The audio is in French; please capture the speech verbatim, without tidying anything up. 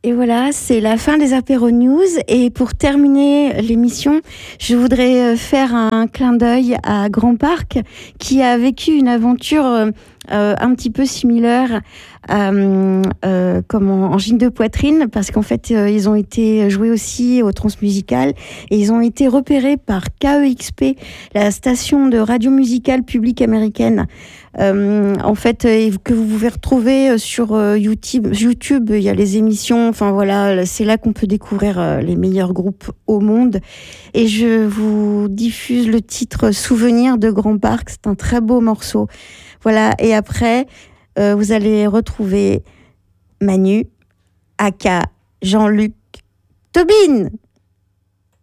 Et voilà, c'est la fin des Apéro News. Et pour terminer l'émission, je voudrais faire un clin d'œil à Grand Parc, qui a vécu une aventure euh, un petit peu similaire euh, euh, comme en angine de poitrine, parce qu'en fait, euh, ils ont été joués aussi au Transmusical et ils ont été repérés par K E X P, la station de radio musicale publique américaine. Euh, en fait, euh, que vous pouvez retrouver sur euh, YouTube. YouTube, il y a les émissions. Enfin voilà, c'est là qu'on peut découvrir euh, les meilleurs groupes au monde. Et je vous diffuse le titre Souvenir de Grand Parc. C'est un très beau morceau. Voilà. Et après, euh, vous allez retrouver Manu, aka Jean-Luc Tobin.